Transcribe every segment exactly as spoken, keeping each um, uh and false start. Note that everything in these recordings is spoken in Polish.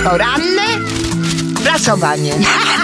Poranne prasowanie.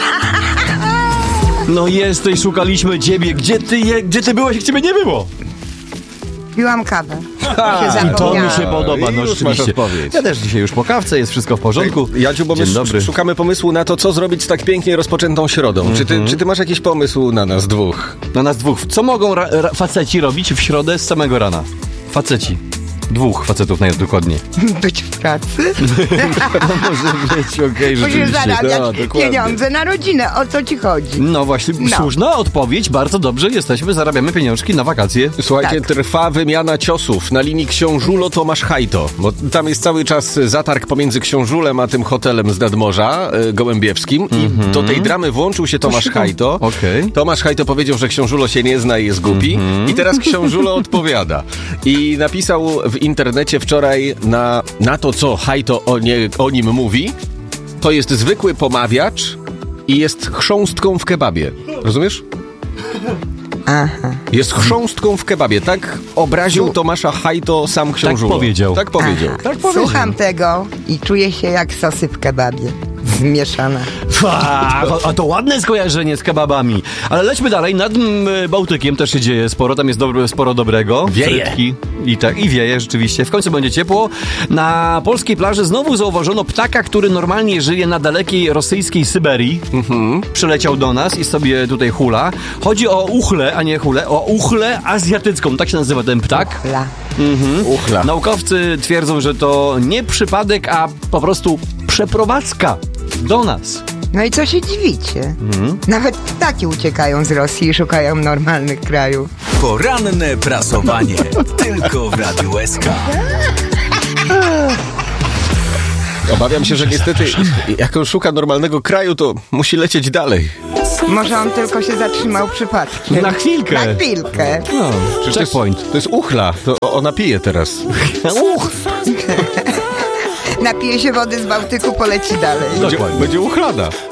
No jesteś, szukaliśmy ciebie. Gdzie ty, je, gdzie ty byłeś, jak ciebie nie było? Piłam kawę. A, się to mi się podoba, no już rzeczywiście. masz odpowiedź. Ja też dzisiaj już po kawce, jest wszystko w porządku. Jadziu, bo my Dzień dobry. szukamy pomysłu na to, co zrobić z tak pięknie rozpoczętą środą. Mm-hmm. Czy, ty, czy ty masz jakiś pomysł na nas dwóch? Na nas dwóch. Co mogą ra- ra- faceci robić w środę z samego rana? Faceci. Dwóch facetów najdokładniej. Być w pracy? No może być, okej, okay, Musisz rzeczywiście. zarabiać no, dokładnie. pieniądze na rodzinę. O co ci chodzi? No właśnie, No. słuszna odpowiedź, bardzo dobrze jesteśmy, zarabiamy pieniążki na wakacje. Słuchajcie, Tak. trwa wymiana ciosów na linii Książulo-Tomasz Hajto, bo tam jest cały czas zatarg pomiędzy Książulem a tym hotelem z nadmorza y, gołębiewskim i do tej dramy włączył się Tomasz się tam- Hajto. Okej. Tomasz Hajto powiedział, że Książulo się nie zna i jest głupi i teraz Książulo odpowiada. I napisał w internecie wczoraj na, na to, co Hajto o, nie, o nim mówi, to jest zwykły pomawiacz i jest chrząstką w kebabie. Rozumiesz? Aha. Jest chrząstką w kebabie. Tak obraził Tomasza Hajto sam Książulo. powiedział. Tak powiedział. Aha. Słucham tego i czuję się jak sosy w kebabie. Zmieszane. Fa, a to ładne skojarzenie z kebabami. Ale lećmy dalej. Nad mm, Bałtykiem też się dzieje sporo. Tam jest dobro, sporo dobrego. Wieje. Frytki. I tak, i wieje rzeczywiście. W końcu będzie ciepło. Na polskiej plaży znowu zauważono ptaka, który normalnie żyje na dalekiej rosyjskiej Syberii. Mhm. Przyleciał do nas i sobie tutaj hula. Chodzi o uchlę, a nie hulę. O uchlę azjatycką. Tak się nazywa ten ptak. La. Mhm. Uchla. Naukowcy twierdzą, że to nie przypadek, a po prostu przeprowadzka do nas. No i co się dziwicie? Nawet ptaki uciekają z Rosji i szukają normalnych krajów. Poranne prasowanie. Tylko w Radiu S K. Obawiam się, że niestety jak on szuka normalnego kraju, to musi lecieć dalej. Może on tylko się zatrzymał przypadkiem. Na chwilkę. Na chwilkę. No, Przecież to jest, checkpoint. to jest uchla. To ona pije teraz. Uch. Napije się wody z Bałtyku, poleci dalej. Będzie, Dokładnie. będzie uchlana.